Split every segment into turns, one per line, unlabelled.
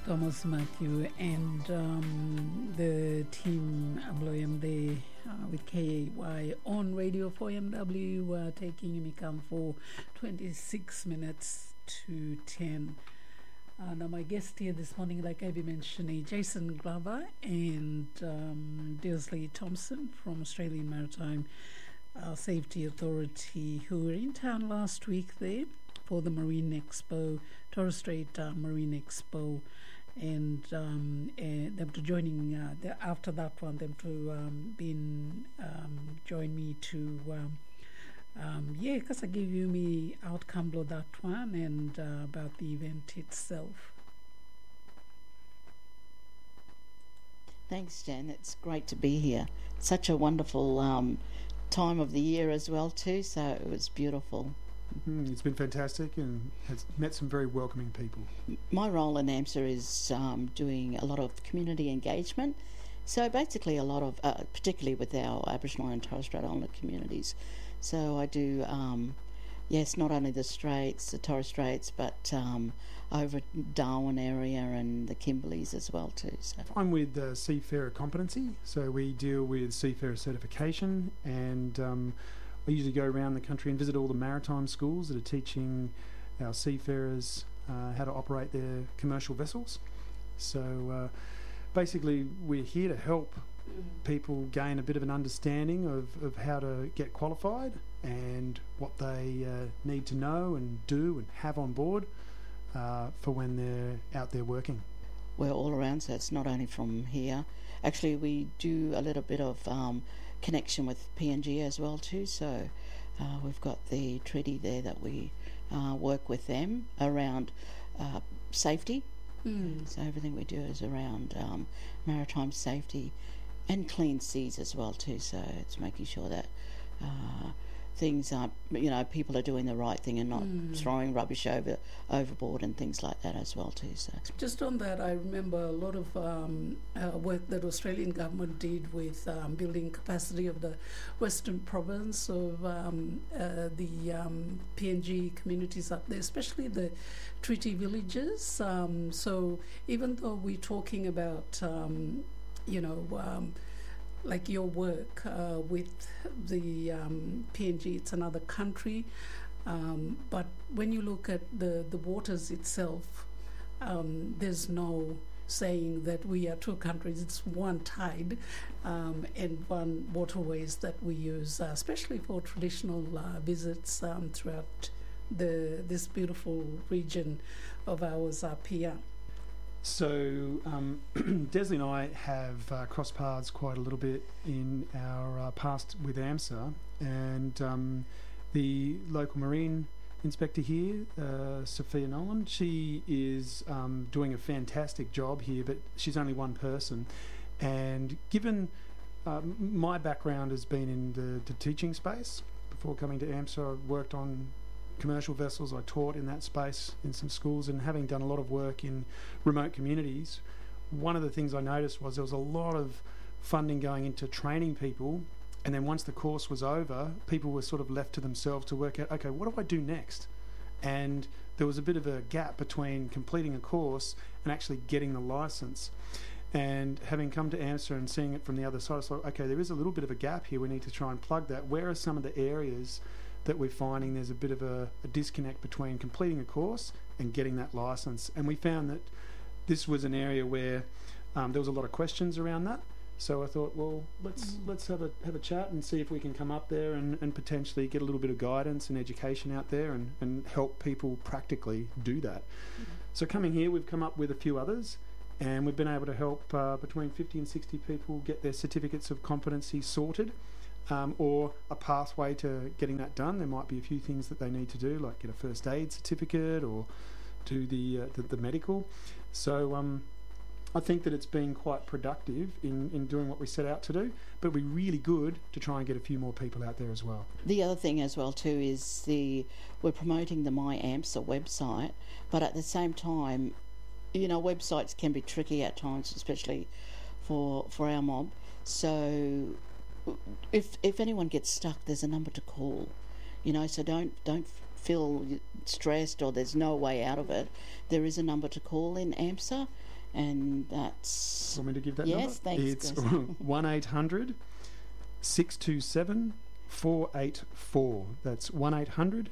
Thomas Matthew and the team Abloyam there with KAY on Radio 4MW taking you come for 26 minutes to 10. Now my guest here this morning, like I mentioned, Jason Glover and Dearsley Thompson from Australian Maritime Safety Authority, who were in town last week there for the Marine Expo, Torres Strait Marine Expo, and them to joining after that one, them to join me to because I gave you me outcome of that one and about the event itself.
Thanks, Jen. It's great to be here. Such a wonderful time of the year as well too, so it was beautiful.
It's been fantastic and has met some very welcoming people.
My role in AMSA is doing a lot of community engagement. So basically a lot of, particularly with our Aboriginal and Torres Strait Islander communities. So I do, not only the Straits, the Torres Straits, but over Darwin area and the Kimberleys as well too. So
I'm with Seafarer Competency, so we deal with seafarer certification, and I usually go around the country and visit all the maritime schools that are teaching our seafarers how to operate their commercial vessels. So basically we're here to help people gain a bit of an understanding of how to get qualified and what they need to know and do and have on board for when they're out there working.
We're all around, so it's not only from here. Actually, we do a little bit of connection with PNG as well too, so we've got the treaty there that we work with them around safety. So everything we do is around maritime safety and clean seas as well too, so it's making sure that things are, people are doing the right thing and not throwing rubbish overboard and things like that as well too. So
just on that, I remember a lot of work that Australian government did with building capacity of the Western Province of the PNG communities up there, especially the treaty villages. So even though we're talking about like your work with the PNG, it's another country, but when you look at the waters itself, there's no saying that we are two countries. It's one tide and one waterways that we use, especially for traditional visits throughout this beautiful region of ours up here.
So Desley and I have crossed paths quite a little bit in our past with AMSA, and the local marine inspector here, Sophia Nolan, she is doing a fantastic job here, but she's only one person. And given my background has been in the teaching space, before coming to AMSA I worked on commercial vessels. I taught in that space in some schools, and having done a lot of work in remote communities, one of the things I noticed was there was a lot of funding going into training people, and then once the course was over, people were sort of left to themselves to work out, okay, what do I do next? And there was a bit of a gap between completing a course and actually getting the license. And having come to AMSA and seeing it from the other side, I thought, okay, there is a little bit of a gap here. We need to try and plug that. Where are some of the areas that we're finding there's a bit of a disconnect between completing a course and getting that license? And we found that this was an area where there was a lot of questions around that. So I thought, well, let's have a chat and see if we can come up there and potentially get a little bit of guidance and education out there and help people practically do that. So coming here, we've come up with a few others, and we've been able to help between 50 and 60 people get their certificates of competency sorted. Or a pathway to getting that done. There might be a few things that they need to do, like get a first aid certificate or do the medical. So I think that it's been quite productive in doing what we set out to do, but it'll be really good to try and get a few more people out there as well.
The other thing as well too is we're promoting the My AMSA website, but at the same time, websites can be tricky at times, especially for our mob. So if anyone gets stuck, there's a number to call, so don't feel stressed or there's no way out of it, there is a number to call in AMSA, and that's...
Want me to give that number?
Yes, thanks.
It's 1-800 627 484. That's 1-800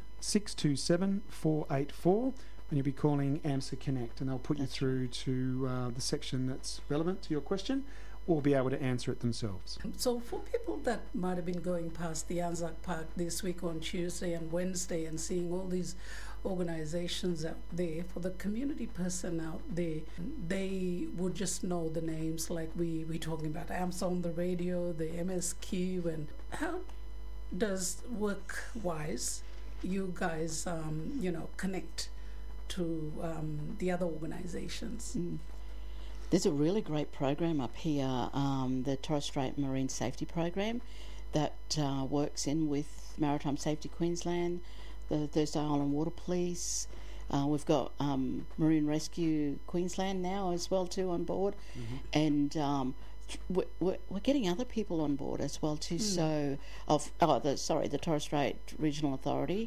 627 484, and you'll be calling AMSA Connect, and they'll put you through to the section that's relevant to your question, or be able to answer it themselves.
So for people that might have been going past the Anzac Park this week on Tuesday and Wednesday and seeing all these organizations out there, for the community person out there, they would just know the names, like we're talking about AMSA on the radio, the MSQ, and how does work-wise you guys, connect to the other organizations?
There's a really great program up here, the Torres Strait Marine Safety Program, that works in with Maritime Safety Queensland, the Thursday Island Water Police. We've got Marine Rescue Queensland now as well too on board, and we're getting other people on board as well too. So the Torres Strait Regional Authority,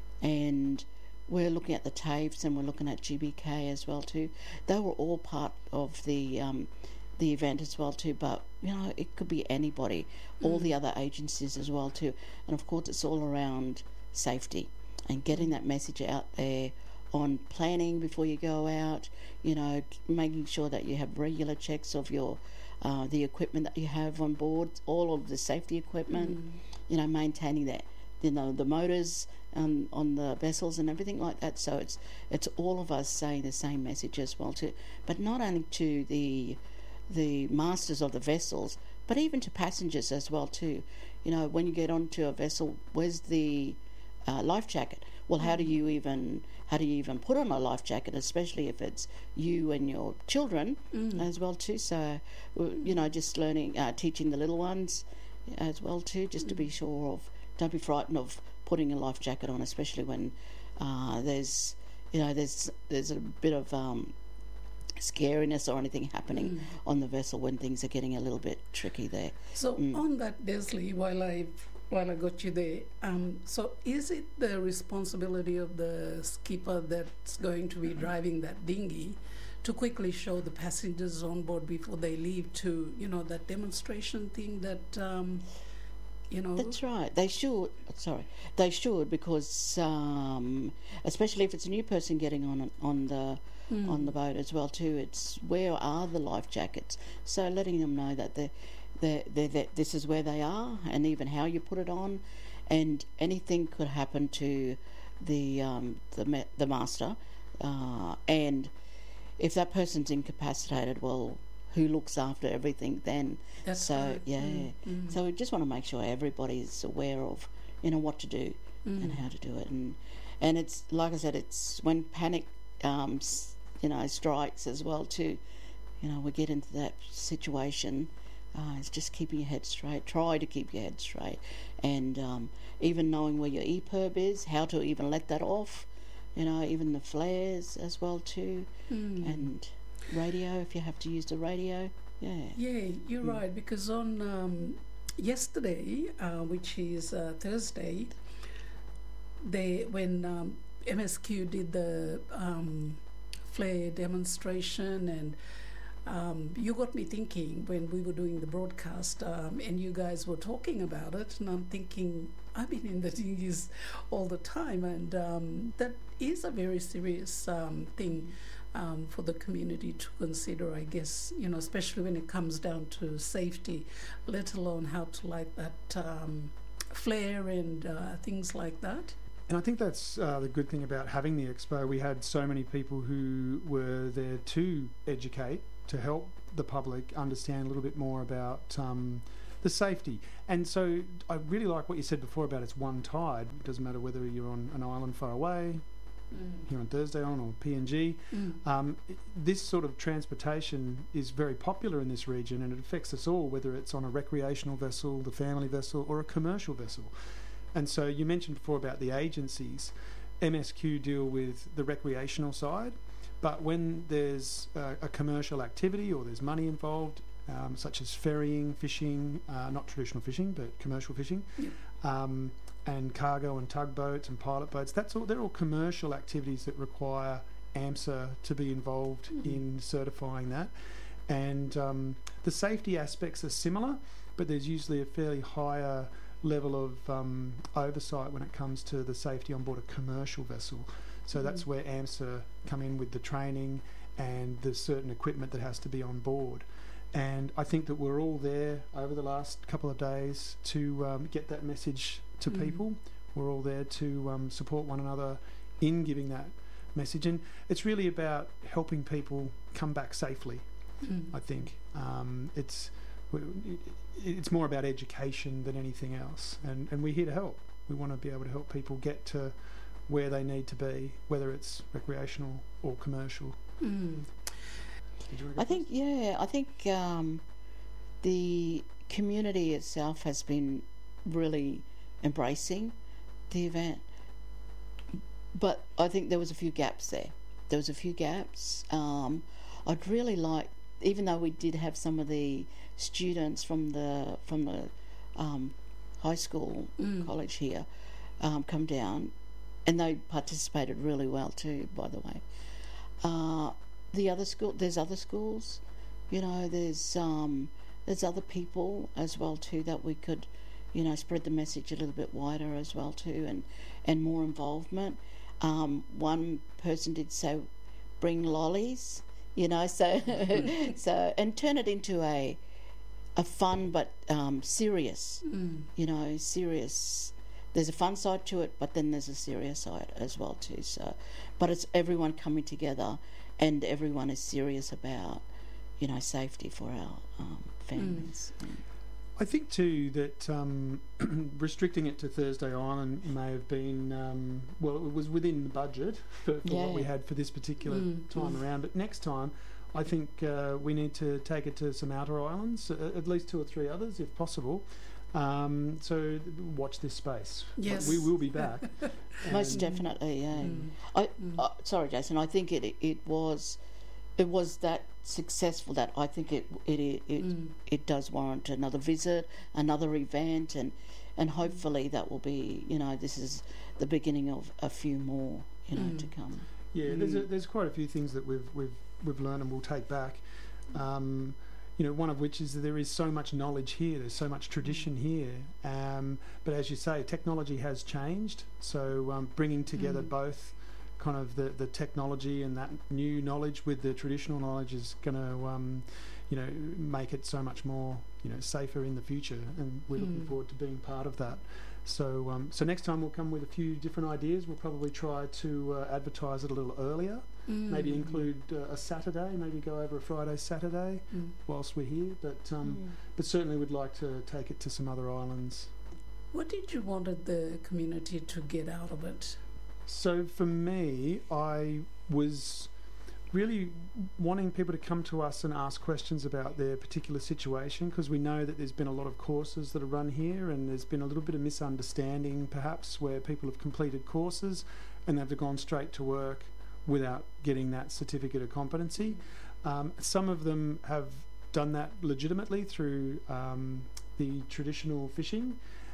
and we're looking at the TAFEs, and we're looking at GBK as well too. They were all part of the event as well too, but it could be anybody, all the other agencies as well too. And of course it's all around safety and getting that message out there on planning before you go out, making sure that you have regular checks of your the equipment that you have on board, all of the safety equipment, maintaining that, the motors on the vessels and everything like that. So it's all of us saying the same message as well too, but not only to the masters of the vessels, but even to passengers as well too. When you get onto a vessel, where's the life jacket? Well, how do you even put on a life jacket, especially if it's you and your children as well too? So just learning, teaching the little ones as well too, just to be sure of, don't be frightened of putting a life jacket on, especially when there's a bit of scariness or anything happening on the vessel when things are getting a little bit tricky there.
So on that, Desley, while I got you there, so is it the responsibility of the skipper that's going to be driving that dinghy to quickly show the passengers on board before they leave to, that demonstration thing that...
That's right. They should. They should, because especially if it's a new person getting on the boat as well too. It's where are the life jackets? So letting them know that this is where they are, and even how you put it on, and anything could happen to the master, and if that person's incapacitated, well, who looks after everything then?
That's
right. So we just want to make sure everybody's aware of what to do and how to do it, and it's like I said, it's when panic strikes as well too, we get into that situation. It's just keeping your head straight. Try to keep your head straight, and even knowing where your EPIRB is, how to even let that off, even the flares as well too, and radio if you have to use the radio. Yeah,
you're right, because on yesterday, which is Thursday, when MSQ did the flare demonstration, and you got me thinking when we were doing the broadcast, and you guys were talking about it, and I'm thinking, I've been in the dinghies all the time, and that is a very serious thing for the community to consider, I guess, especially when it comes down to safety, let alone how to light that flare and things like that.
And I think that's the good thing about having the expo. We had so many people who were there to educate, to help the public understand a little bit more about the safety. And so I really like what you said before about it's one tide. It doesn't matter whether you're on an island far away, here on Thursday Island or PNG. This sort of transportation is very popular in this region, and it affects us all, whether it's on a recreational vessel, the family vessel, or a commercial vessel. And so you mentioned before about the agencies. MSQ deal with the recreational side, but when there's a commercial activity or there's money involved, such as ferrying, fishing, not traditional fishing, but commercial fishing, and cargo and tugboats and pilot boats. They're all commercial activities that require AMSA to be involved in certifying that. And the safety aspects are similar, but there's usually a fairly higher level of oversight when it comes to the safety on board a commercial vessel. So that's where AMSA come in with the training and the certain equipment that has to be on board. And I think that we're all there over the last couple of days to get that message to people. We're all there to support one another in giving that message. And it's really about helping people come back safely, I think. It's more about education than anything else. And we're here to help. We want to be able to help people get to where they need to be, whether it's recreational or commercial.
I think the community itself has been really embracing the event, but I think there was a few gaps there. I'd really like, even though we did have some of the students from the high school college here come down, and they participated really well too, by the way. There's other schools, there's other people as well too that we could, spread the message a little bit wider as well too, and more involvement. One person did say, bring lollies, so and turn it into a fun but serious, serious. There's a fun side to it, but then there's a serious side as well too. So, but it's everyone coming together, and everyone is serious about, safety for our families.
I think too that restricting it to Thursday Island may have been it was within the budget for what we had for this particular time around. But next time, I think we need to take it to some outer islands, at least 2 or 3 others if possible. So watch this space.
Yes,
we will be back.
Most definitely. Yeah. Sorry, Jason. I think it was that successful that I think it does warrant another visit, another event, and hopefully that will be, this is the beginning of a few more, to come.
Yeah, there's quite a few things that we've learned and we'll take back. One of which is that there is so much knowledge here, there's so much tradition here. But as you say, technology has changed. So bringing together both kind of the technology and that new knowledge with the traditional knowledge is going to, make it so much more, safer in the future. And we're looking forward to being part of that. So next time we'll come with a few different ideas. We'll probably try to advertise it a little earlier. Maybe include a Saturday, maybe go over a Friday, Saturday whilst we're here. But certainly would like to take it to some other islands.
What did you wanted the community to get out of it?
So for me, I was really wanting people to come to us and ask questions about their particular situation, because we know that there's been a lot of courses that are run here, and there's been a little bit of misunderstanding perhaps where people have completed courses and they've gone straight to work without getting that certificate of competency. Some of them have done that legitimately through the traditional fishing,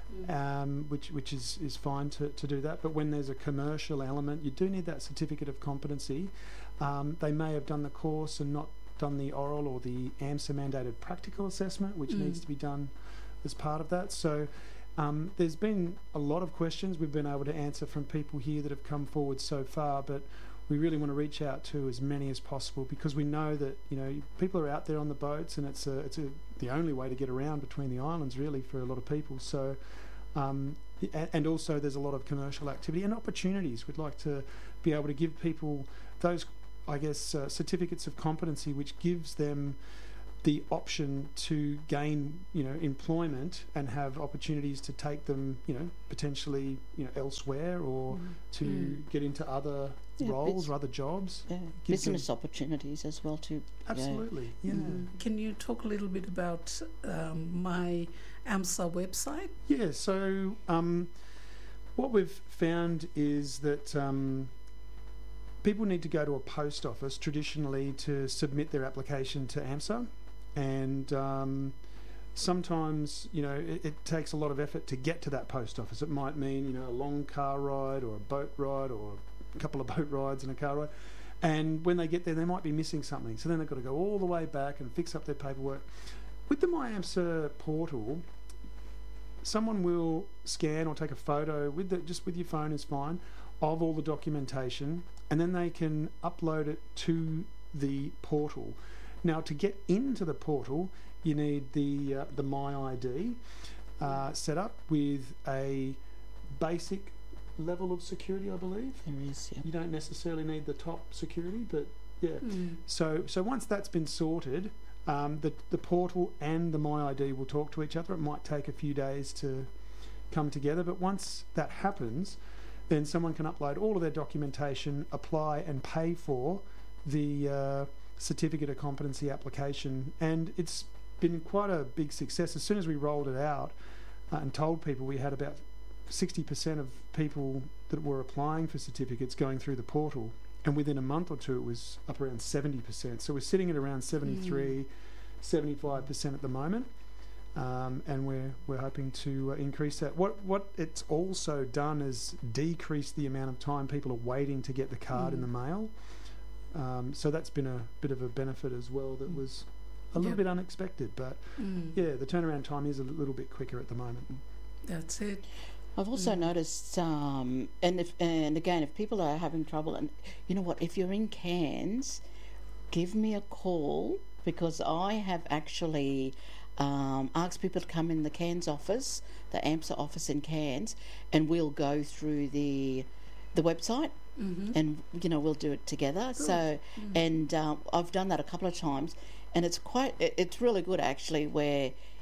which is fine to do that. But when there's a commercial element, you do need that certificate of competency. They may have done the course and not done the oral or the AMSA mandated practical assessment, which needs to be done as part of that. So there's been a lot of questions we've been able to answer from people here that have come forward so far, but we really want to reach out to as many as possible, because we know that people are out there on the boats, and it's the only way to get around between the islands really for a lot of people. So and also there's a lot of commercial activity and opportunities. We'd like to be able to give people those, I guess, certificates of competency, which gives them the option to gain, employment and have opportunities to take them, potentially, elsewhere, or to get into other roles or other jobs.
Yeah, business opportunities as well too.
Absolutely, yeah.
Can you talk a little bit about my AMSA website?
Yeah, so what we've found is that people need to go to a post office traditionally to submit their application to AMSA, and sometimes, it takes a lot of effort to get to that post office. It might mean, a long car ride or a boat ride or a couple of boat rides and a car ride. And when they get there, they might be missing something. So then they've got to go all the way back and fix up their paperwork. With the MyAMSA portal, someone will scan or take a photo just with your phone is fine, of all the documentation, and then they can upload it to the portal. Now, to get into the portal, you need the MyID set up with a basic level of security, I believe.
There is, yeah.
You don't necessarily need the top security, but yeah. So once that's been sorted, the portal and the MyID will talk to each other. It might take a few days to come together, but once that happens, then someone can upload all of their documentation, apply and pay for the certificate of competency application, and it's been quite a big success. As soon as we rolled it out and told people, we had about 60% of people that were applying for certificates going through the portal, and within a month or two it was up around 70%. So we're sitting at around 73, 75% at the moment, and we're hoping to increase that. What it's also done is decrease the amount of time people are waiting to get the card in the mail. So that's been a bit of a benefit as well. That was a little bit unexpected, but yeah, the turnaround time is a little bit quicker at the moment.
That's it.
I've also noticed, and again, if people are having trouble, and you know what, if you're in Cairns, give me a call, because I have actually asked people to come in the Cairns office, the AMSA office in Cairns, and we'll go through the website, and we'll do it together. Good. So, and I've done that a couple of times, and it's really good actually, where